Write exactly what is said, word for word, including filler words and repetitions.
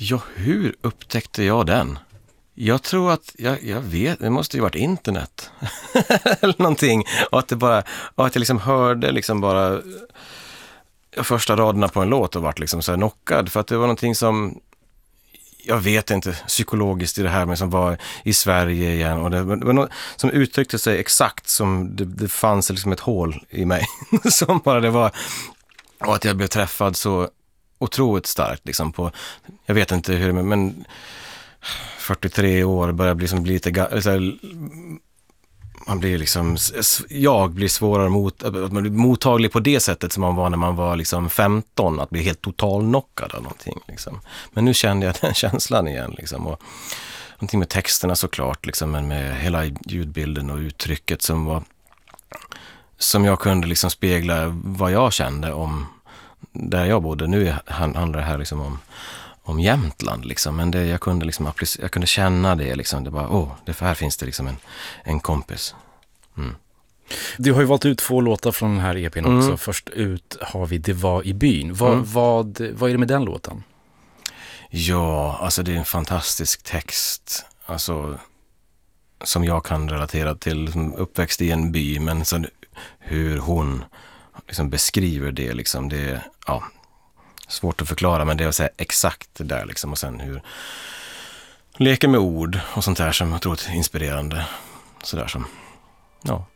Ja, hur upptäckte jag den? Jag tror att, jag, jag vet, det måste ju varit internet. Eller någonting. Och att det bara, och att jag liksom hörde liksom bara första raderna på en låt och vart liksom så här knockad. För att det var någonting som, jag vet inte, psykologiskt i det här, men som var i Sverige igen. Och det var, det var något som uttryckte sig exakt som det, det fanns liksom ett hål i mig. Som bara det var. Och att jag blev träffad så otroligt starkt liksom på, jag vet inte hur, men fyrtiotre år börjar bli, som bli lite ga- så här, man blir liksom, jag blir svårare mot, att man blir mottaglig på det sättet som man var när man var liksom femton, att bli helt totalknockad av någonting liksom. Men nu kände jag den känslan igen liksom, och någonting med texterna såklart liksom, men med hela ljudbilden och uttrycket som var, som jag kunde liksom spegla vad jag kände om där jag bodde. Nu handlar det här liksom om om Jämtland liksom, men det, jag kunde liksom applic- jag kunde känna det liksom, det bara, åh, det, för här finns det liksom en, en kompis. Mm. Du har ju valt ut två låtar från den här E P:n också. Mm. Först ut har vi Det var i byn. Vad, Mm. vad, vad är det med den låten? Ja, alltså det är en fantastisk text, alltså som jag kan relatera till, som uppväxt i en by, men så hur hon liksom beskriver det liksom, det är, ja, svårt att förklara, men det är att säga exakt det där liksom, och sen hur leker med ord och sånt där som jag tror är inspirerande, sådär som, ja.